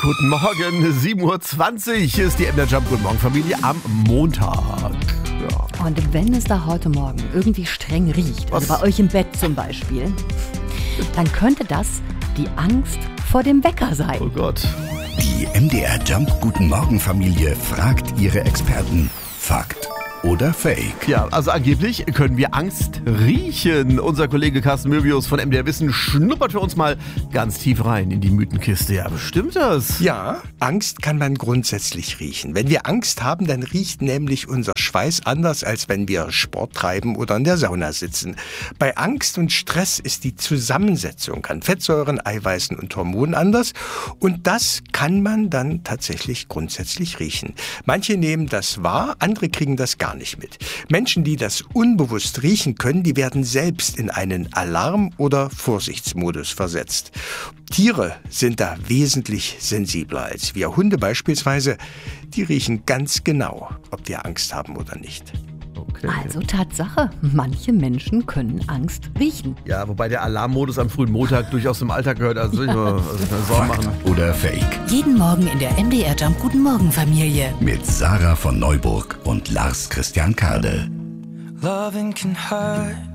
Guten Morgen, 7:20 Uhr ist die MDR Jump. Guten Morgen, Familie, am Montag. Ja. Und wenn es da heute Morgen irgendwie streng riecht, also bei euch im Bett zum Beispiel, dann könnte das die Angst vor dem Wecker sein. Oh Gott. Die MDR Jump Guten Morgen Familie fragt ihre Experten. Fakt oder Fake? Ja, also angeblich können wir Angst riechen. Unser Kollege Carsten Möbius von MDR Wissen schnuppert für uns mal ganz tief rein in die Mythenkiste. Ja, bestimmt das? Ja, Angst kann man grundsätzlich riechen. Wenn wir Angst haben, dann riecht nämlich unser Schweiß anders, als wenn wir Sport treiben oder in der Sauna sitzen. Bei Angst und Stress ist die Zusammensetzung an Fettsäuren, Eiweißen und Hormonen anders. Und das kann man dann tatsächlich grundsätzlich riechen. Manche nehmen das wahr, andere kriegen das gar nicht mit. Menschen, die das unbewusst riechen können, die werden selbst in einen Alarm- oder Vorsichtsmodus versetzt. Tiere sind da wesentlich sensibler als wir. Hunde beispielsweise, die riechen ganz genau, ob wir Angst haben oder nicht. Okay. Also Tatsache, manche Menschen können Angst riechen. Ja, wobei der Alarmmodus am frühen Montag durchaus zum Alltag gehört. Also will ich mir keine Sorgen machen. Oder Fake? Jeden Morgen in der MDR Jump Guten Morgen Familie. Mit Sarah von Neuburg und Lars Christian Kade. Loving can hurt.